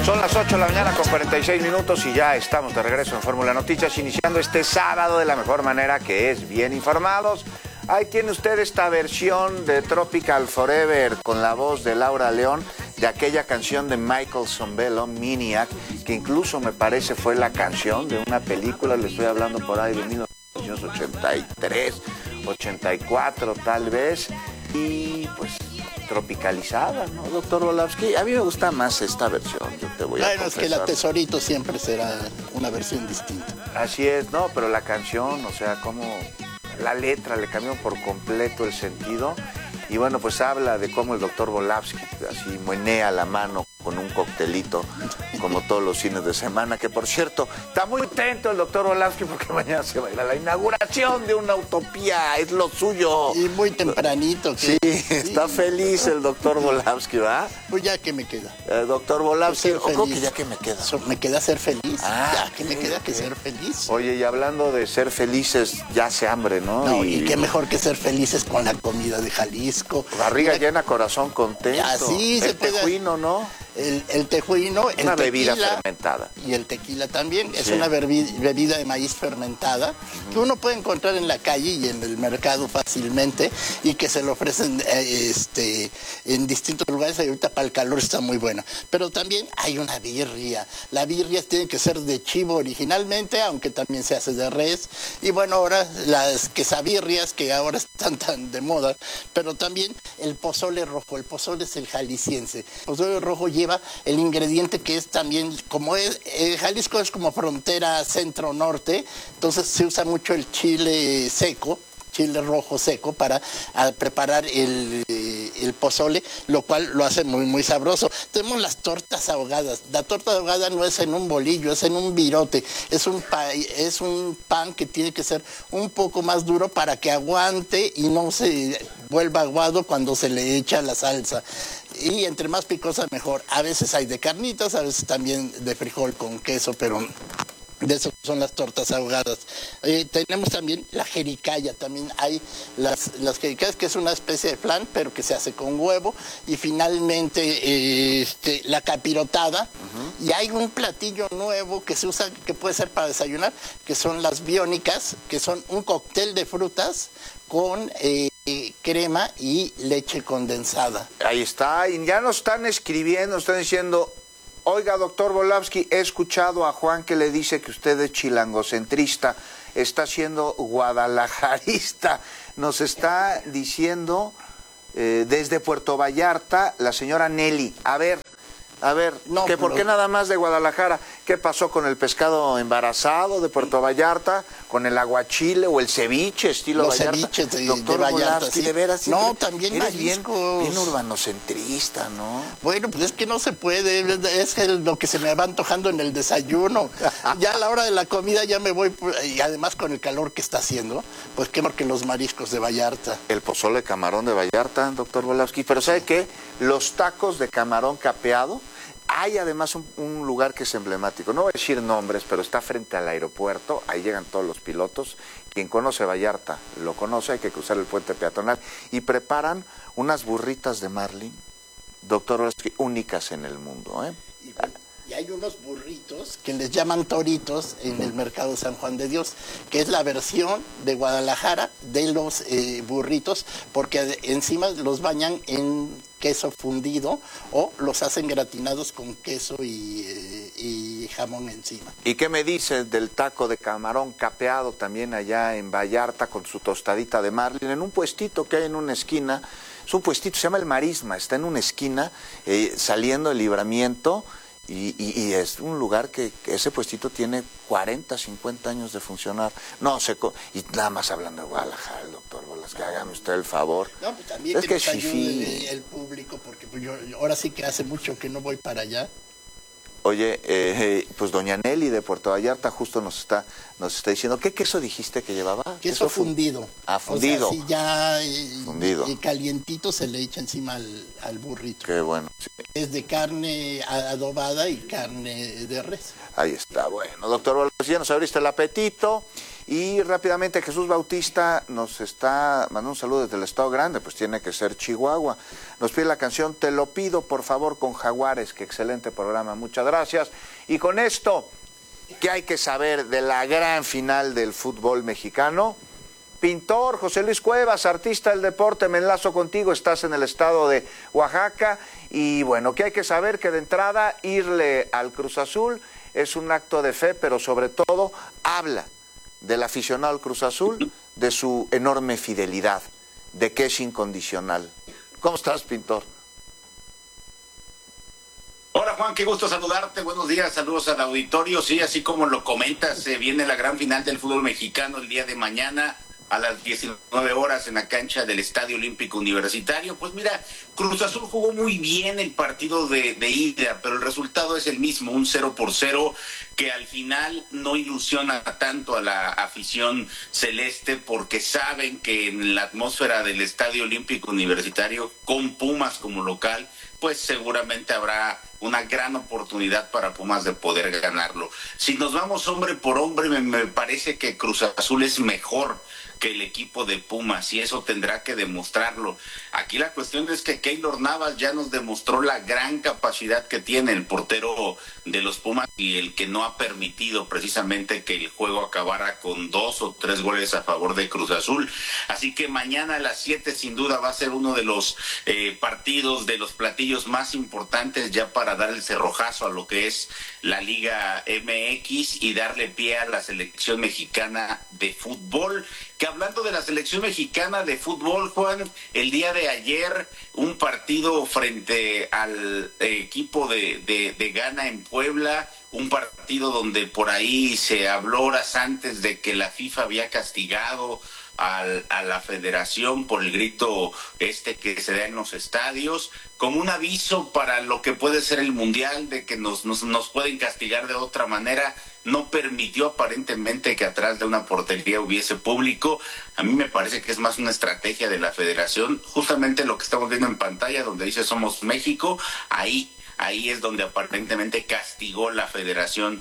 Son las 8 de la mañana con 46 minutos y ya estamos de regreso en Fórmula Noticias, iniciando este sábado de la mejor manera, que es bien informados. Ahí tiene usted esta versión de Tropical Forever con la voz de Laura León, de aquella canción de Michael Sembello, Maniac, que incluso me parece fue la canción de una película, le estoy hablando por ahí de 1983, 84 tal vez, y pues tropicalizada, ¿no, doctor Volavsky? A mí me gusta más esta versión, yo te voy a confesar. Es que la Tesorito siempre será una versión distinta. Así es, no, pero la canción, o sea, como la letra le cambió por completo el sentido. Y bueno, pues habla de cómo el doctor Volavsky así muenea la mano con un coctelito, como todos los fines de semana, que por cierto, está muy atento el doctor Volavsky porque mañana se va a ir a la inauguración de una utopía, es lo suyo. Y muy tempranito. Sí, está feliz el doctor Volavsky, ¿va? Pues ya que me queda. Doctor Volavsky, ¿cómo que ya que me queda? Me queda ser feliz. Ya que okay, me queda que ser feliz. Oye, y hablando de ser felices, ya hace hambre, ¿no? No, y qué mejor que ser felices con la comida de Jalisco. Barriga llena, corazón contento. Así el tejuino, ¿no? El tejuino, una bebida fermentada. Y el tequila también. Sí. Es una bebida de maíz fermentada que uno puede encontrar en la calle y en el mercado fácilmente y que se lo ofrecen en distintos lugares. Ahorita para el calor está muy buena. Pero también hay una birria. La birria tiene que ser de chivo originalmente, aunque también se hace de res. Y bueno, ahora las quesabirrias que ahora están tan de moda. Pero también el pozole rojo. El pozole es el jalisciense. El pozole rojo lleva el ingrediente que es también, como es, Jalisco es como frontera centro-norte, entonces se usa mucho el chile seco, chile rojo seco para preparar el pozole, lo cual lo hace muy, muy sabroso. Tenemos las tortas ahogadas. La torta ahogada no es en un bolillo, es en un virote. Es un pan que tiene que ser un poco más duro para que aguante y no se vuelva aguado cuando se le echa la salsa. Y entre más picosa mejor. A veces hay de carnitas, a veces también de frijol con queso, pero de eso son las tortas ahogadas. Tenemos también la jericaya, también hay las jericayas, que es una especie de flan, pero que se hace con huevo. Y finalmente la capirotada. Y hay un platillo nuevo que se usa, que puede ser para desayunar, que son las biónicas, que son un cóctel de frutas con crema y leche condensada. Ahí está, y ya nos están escribiendo, están diciendo: oiga, doctor Volavsky, he escuchado a Juan que le dice que usted es chilangocentrista, está siendo guadalajarista. Nos está diciendo desde Puerto Vallarta la señora Nelly. A ver, no, que ¿por qué nada más de Guadalajara? ¿Qué pasó con el pescado embarazado de Puerto Vallarta? ¿Con el aguachile o el ceviche estilo los Vallarta? Ceviches de doctor Vallarta, Volavsky, sí. de veras. No, también eres mariscos. bien urbanocentrista, ¿no? Bueno, pues es que no se puede, es lo que se me va antojando en el desayuno. Ya a la hora de la comida ya me voy, y además con el calor que está haciendo, pues qué mejor que los mariscos de Vallarta. El pozole de camarón de Vallarta, doctor Volavsky. Pero ¿sabe qué? Los tacos de camarón capeado. Hay además un lugar que es emblemático, no voy a decir nombres, pero está frente al aeropuerto, ahí llegan todos los pilotos. Quien conoce Vallarta lo conoce, hay que cruzar el puente peatonal y preparan unas burritas de marlin, doctor Volavsky, únicas en el mundo, ¿eh? Y hay unos burritos que les llaman toritos en el mercado de San Juan de Dios, que es la versión de Guadalajara de los burritos, porque encima los bañan en queso fundido o los hacen gratinados con queso y jamón encima. ¿Y qué me dice del taco de camarón capeado también allá en Vallarta con su tostadita de marlin en un puestito que hay en una esquina? Es un puestito, se llama El Marisma, está en una esquina saliendo el Libramiento. Y es un lugar que ese puestito tiene 40, 50 años de funcionar. No sé, y nada más hablando de Guadalajara, el doctor Volavsky, hágame usted el favor. No, pues también es que nos ayude el público, porque pues yo ahora sí que hace mucho que no voy para allá. Oye, pues doña Nelly de Puerto Vallarta justo nos está diciendo, ¿qué queso dijiste que llevaba? Queso fundido. Ah, fundido. O sea, si ya fundido. Y calientito se le echa encima al burrito. Qué bueno. Sí. Es de carne adobada y carne de res. Ahí está, bueno. Doctor Volavsky, ya nos abriste el apetito. Y rápidamente Jesús Bautista nos está mandando un saludo desde el Estado Grande, pues tiene que ser Chihuahua. Nos pide la canción Te lo pido, por favor, con Jaguares. Qué excelente programa, muchas gracias. Y con esto, ¿qué hay que saber de la gran final del fútbol mexicano? Pintor, José Luis Cuevas, artista del deporte, me enlazo contigo, estás en el estado de Oaxaca. Y bueno, ¿qué hay que saber? Que de entrada irle al Cruz Azul es un acto de fe, pero sobre todo habla del aficionado al Cruz Azul, de su enorme fidelidad, de que es incondicional. ¿Cómo estás, Pintor? Hola Juan, qué gusto saludarte, buenos días, saludos al auditorio. Sí, así como lo comentas, viene la gran final del fútbol mexicano el día de mañana a las 19 horas en la cancha del Estadio Olímpico Universitario. Pues mira, Cruz Azul jugó muy bien el partido de ida, pero el resultado es el mismo, un 0-0, que al final no ilusiona tanto a la afición celeste, porque saben que en la atmósfera del Estadio Olímpico Universitario, con Pumas como local, pues seguramente habrá una gran oportunidad para Pumas de poder ganarlo. Si nos vamos hombre por hombre, me parece que Cruz Azul es mejor que el equipo de Pumas, y eso tendrá que demostrarlo. Aquí la cuestión es que Keylor Navas ya nos demostró la gran capacidad que tiene el portero de los Pumas, y el que no ha permitido precisamente que el juego acabara con 2 o 3 goles a favor de Cruz Azul. Así que mañana a las 7 sin duda va a ser uno de los partidos, de los platillos más importantes, ya para dar el cerrojazo a lo que es la Liga MX y darle pie a la selección mexicana de fútbol. Que hablando de la selección mexicana de fútbol, Juan, el día de ayer un partido frente al equipo de Ghana en Puebla, un partido donde por ahí se habló horas antes de que la FIFA había castigado a la federación por el grito que se da en los estadios, como un aviso para lo que puede ser el Mundial, de que nos pueden castigar de otra manera. No permitió aparentemente que atrás de una portería hubiese público. A mí me parece que es más una estrategia de la federación, justamente lo que estamos viendo en pantalla, donde dice Somos México. Ahí es donde aparentemente castigó la federación,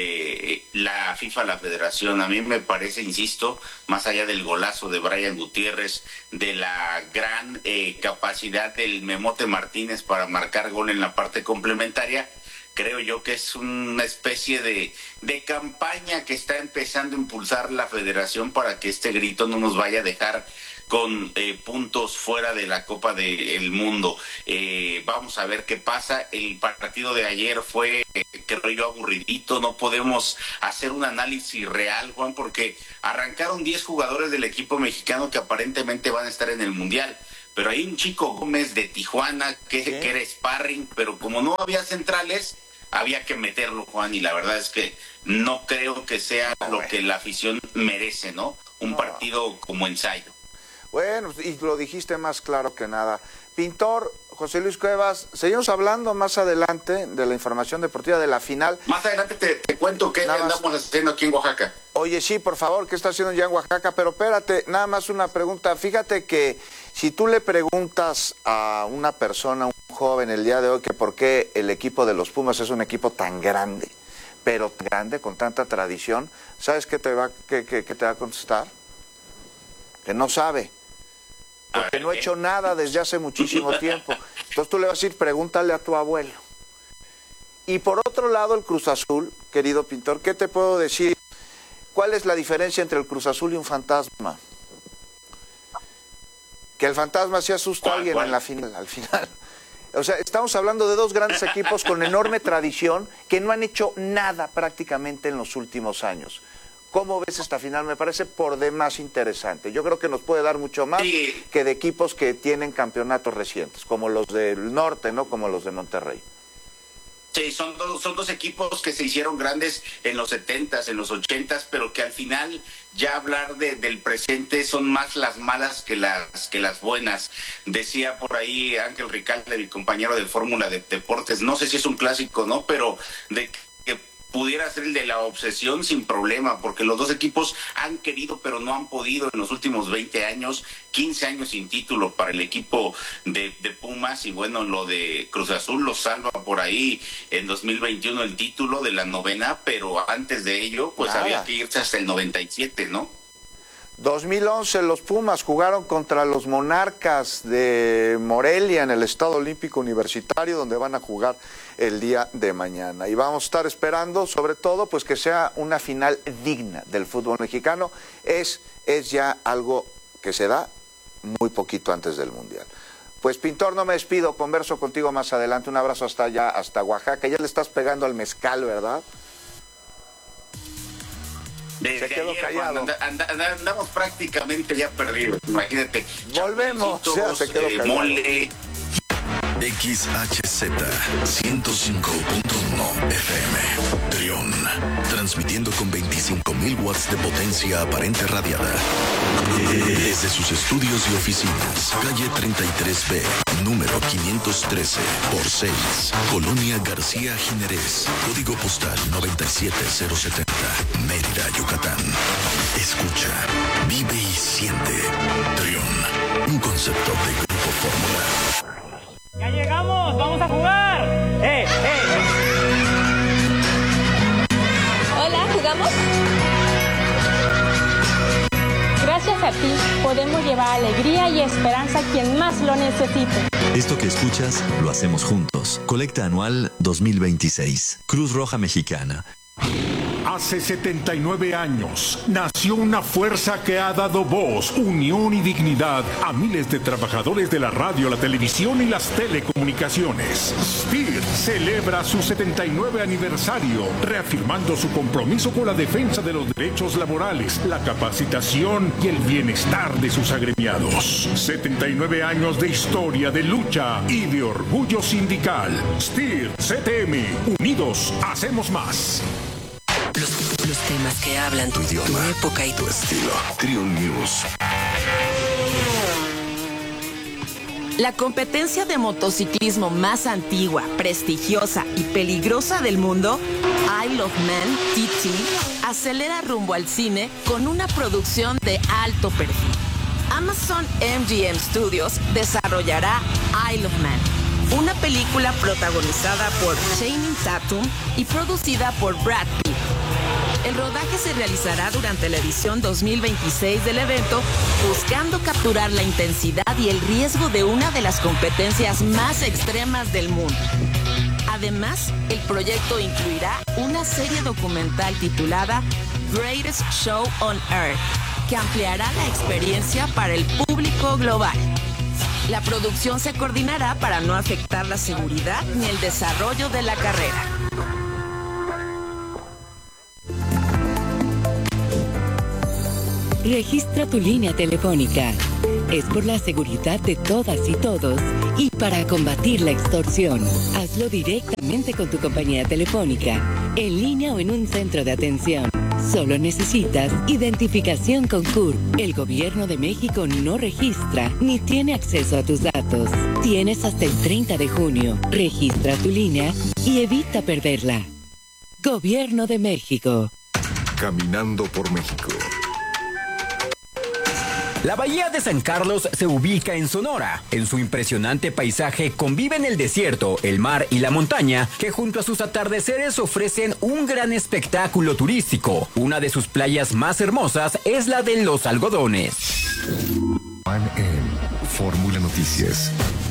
la FIFA, la federación. A mí me parece, insisto, más allá del golazo de Brian Gutiérrez, de la gran capacidad del Memote Martínez para marcar gol en la parte complementaria, creo yo que es una especie de campaña que está empezando a impulsar la federación para que este grito no nos vaya a dejar con puntos fuera de la Copa del Mundo. Vamos a ver qué pasa. El partido de ayer fue, creo yo, aburridito. No podemos hacer un análisis real, Juan, porque arrancaron 10 jugadores del equipo mexicano que aparentemente van a estar en el Mundial. Pero hay un chico Gómez de Tijuana que era sparring, pero como no había centrales, había que meterlo, Juan, y la verdad es que no creo que sea lo que la afición merece, ¿no? Un partido como ensayo. Bueno, y lo dijiste más claro que nada. Pintor, José Luis Cuevas, seguimos hablando más adelante de la información deportiva de la final. Más adelante te cuento qué andamos haciendo aquí en Oaxaca. Oye, sí, por favor, ¿qué está haciendo ya en Oaxaca? Pero espérate, nada más una pregunta. Fíjate que si tú le preguntas a una persona, un joven el día de hoy, que por qué el equipo de los Pumas es un equipo tan grande, pero tan grande, con tanta tradición, ¿sabes qué te va a contestar? Que no sabe. Porque no he hecho nada desde hace muchísimo tiempo. Entonces tú le vas a decir, pregúntale a tu abuelo. Y por otro lado, el Cruz Azul, querido Pintor, ¿qué te puedo decir? ¿Cuál es la diferencia entre el Cruz Azul y un fantasma? Que el fantasma se asusta a alguien en la final, al final. O sea, estamos hablando de dos grandes equipos con enorme tradición que no han hecho nada prácticamente en los últimos años. ¿Cómo ves esta final? Me parece por demás interesante. Yo creo que nos puede dar mucho más que de equipos que tienen campeonatos recientes, como los del norte, ¿no? Como los de Monterrey. Sí, son dos equipos que se hicieron grandes en los 70s, en los 80s, pero que al final ya hablar del presente son más las malas que las buenas. Decía por ahí Ángel Ricalde, mi compañero de Fórmula de Deportes, no sé si es un clásico, ¿no? Pero de que pudiera ser el de la obsesión sin problema, porque los dos equipos han querido pero no han podido en los últimos 20 años, 15 años sin título para el equipo de Pumas, y bueno, lo de Cruz Azul lo salva por ahí en 2021 el título de la 9ª, pero antes de ello pues había que irse hasta el 97, ¿no? 2011 los Pumas jugaron contra los Monarcas de Morelia en el Estadio Olímpico Universitario, donde van a jugar el día de mañana. Y vamos a estar esperando, sobre todo, pues que sea una final digna del fútbol mexicano. Es ya algo que se da muy poquito antes del Mundial. Pues, Pintor, no me despido, converso contigo más adelante. Un abrazo hasta allá, hasta Oaxaca. Ya le estás pegando al mezcal, ¿verdad? Desde se quedó ayer, callado. Andamos prácticamente ya perdidos, imagínate. Volvemos, ya se quedó callado. Mole. XHZ 105.1 FM Trión, transmitiendo con 25.000 watts de potencia aparente radiada desde sus estudios y oficinas, calle 33B, número 513 por 6, Colonia García Jiménez, código postal 97070, Mérida, Yucatán. Escucha, vive y siente. Trión, un concepto de Grupo Fórmula. ¡Ya llegamos! ¡Vamos a jugar! Hola, ¿jugamos? Gracias a ti podemos llevar alegría y esperanza a quien más lo necesite. Esto que escuchas lo hacemos juntos. Colecta anual 2026. Cruz Roja Mexicana. Hace 79 años nació una fuerza que ha dado voz, unión y dignidad a miles de trabajadores de la radio, la televisión y las telecomunicaciones. STIR celebra su 79 aniversario, reafirmando su compromiso con la defensa de los derechos laborales, la capacitación y el bienestar de sus agremiados. 79 años de historia, de lucha y de orgullo sindical. STIR CTM, unidos hacemos más. Los temas que hablan tu idioma, tu época y tu estilo. Trión News. La competencia de motociclismo más antigua, prestigiosa y peligrosa del mundo, Isle of Man TT, acelera rumbo al cine con una producción de alto perfil. Amazon MGM Studios desarrollará Isle of Man, una película protagonizada por Channing Tatum y producida por Brad Pitt. El rodaje se realizará durante la edición 2026 del evento, buscando capturar la intensidad y el riesgo de una de las competencias más extremas del mundo. Además, el proyecto incluirá una serie documental titulada Greatest Show on Earth, que ampliará la experiencia para el público global. La producción se coordinará para no afectar la seguridad ni el desarrollo de la carrera. Registra tu línea telefónica. Es por la seguridad de todas y todos y para combatir la extorsión. Hazlo directamente con tu compañía telefónica, en línea o en un centro de atención. Solo necesitas identificación con CURP. El Gobierno de México no registra ni tiene acceso a tus datos. Tienes hasta el 30 de junio. Registra tu línea y evita perderla. Gobierno de México. Caminando por México. La bahía de San Carlos se ubica en Sonora. En su impresionante paisaje conviven el desierto, el mar y la montaña, que junto a sus atardeceres ofrecen un gran espectáculo turístico. Una de sus playas más hermosas es la de Los Algodones. En Fórmula Noticias.